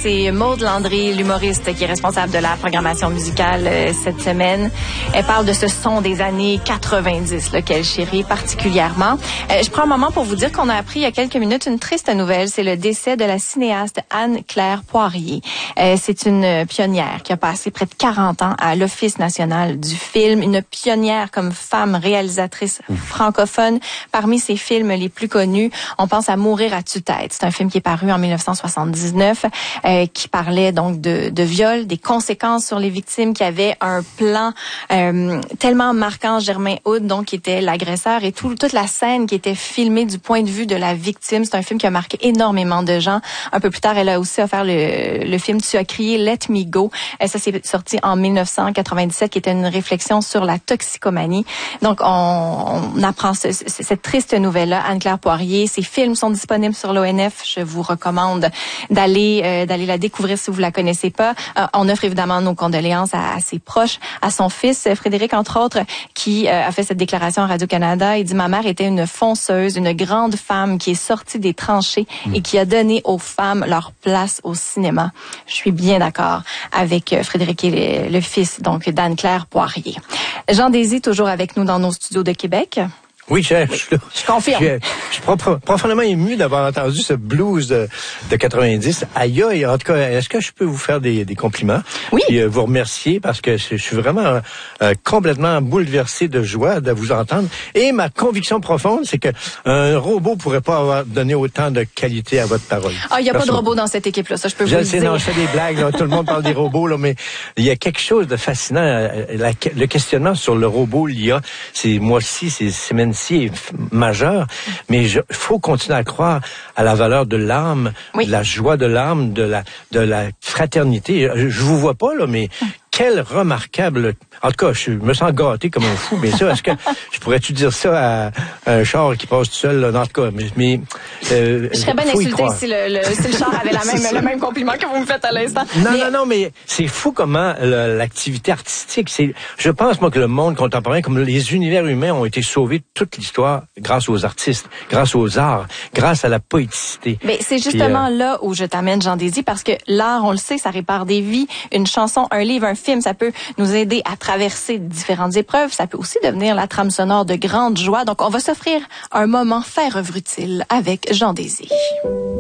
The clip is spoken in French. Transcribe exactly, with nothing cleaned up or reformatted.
c'est Maude Landry, l'humoriste qui est responsable de la programmation musicale euh, cette semaine. Elle parle de ce son des années quatre-vingt-dix là, qu'elle chérit particulièrement. Euh, je prends un moment pour vous dire qu'on a appris il y a quelques minutes une triste nouvelle. C'est le décès de la cinéaste Anne-Claire Poirier. Euh, c'est une pionnière qui a passé près de quarante ans à l'Office national du film. Une pionnière comme femme réalisatrice francophone. Parmi ses films les plus connus, on pense à Mourir à tue-tête. C'est un film qui est paru en mille neuf cent soixante-dix-neuf, euh, qui parlait donc de, de viol, des conséquences sur les victimes, qui avait un plan euh, tellement marquant. Germain Hood, donc, qui était l'agresseur, et tout, toute la scène qui était filmée du point de vue de la victime. C'est un film qui a marqué énormément de gens. Un peu plus tard, elle a aussi offert le, le film Tu as crié Let Me Go. Et ça, c'est sorti en mille neuf cent quatre-vingt-dix-sept, qui était une réflexion sur la toxicomanie. Donc, on, on apprend ce, ce, cette triste nouvelle-là. Anne-Claire Poirier, ses films sont disponibles sur l'O N F. Je vous recommande d'aller euh, d'aller la découvrir si vous la connaissez pas. Euh, on offre évidemment nos condoléances à, à ses proches, à son fils Frédéric, entre autres, qui euh, a fait cette déclaration à Radio-Canada. Il dit: ma mère était une fonceuse, une grande femme qui est sortie des tranchées mmh. et qui a donné aux femmes leur place au cinéma. Je suis bien d'accord avec euh, Frédéric et le, le fils donc d'Anne-Claire Poirier. Jean Désy, toujours avec nous dans nos studios de Québec. Oui, je, oui, je, je confirme. Je, je suis profondément ému d'avoir entendu ce blues de, de quatre-vingt-dix. Aïe, aïe, en tout cas, est-ce que je peux vous faire des, des compliments? Oui. Et euh, vous remercier parce que je, je suis vraiment euh, complètement bouleversé de joie de vous entendre. Et ma conviction profonde, c'est que un robot pourrait pas avoir donné autant de qualité à votre parole. Ah, il n'y a Merci. pas de robot dans cette équipe-là, ça je peux je vous sais, le dire. Non, je fais des blagues, là, tout le monde parle des robots, là, mais il y a quelque chose de fascinant. La, le questionnement sur le robot, l'I A, c'est moi aussi, c'est semaine-ci majeur, mais il faut continuer à croire à la valeur de l'âme, oui. de la joie de l'âme, de la de la fraternité. Je, je vous vois pas là, mais quel remarquable... En tout cas, je me sens gâté comme un fou, mais ça, est-ce que je pourrais-tu dire ça à un char qui passe tout seul, là, dans le cas? Mais, mais euh, je serais bien insulté si le, le, si le char avait la même, le même compliment que vous me faites à l'instant. Non, mais... non, non, mais c'est fou comment l'activité artistique, c'est, je pense, moi, que le monde contemporain, comme les univers humains ont été sauvés toute l'histoire grâce aux artistes, grâce aux arts, grâce à la poéticité. Mais c'est justement Puis, euh... là où je t'amène, Jean Désy, parce que l'art, on le sait, ça répare des vies. Une chanson, un livre, un film, ça peut nous aider à traverser différentes épreuves. Ça peut aussi devenir la trame sonore de grande joie. Donc, on va s'offrir un moment faire œuvre utile avec Jean Désy.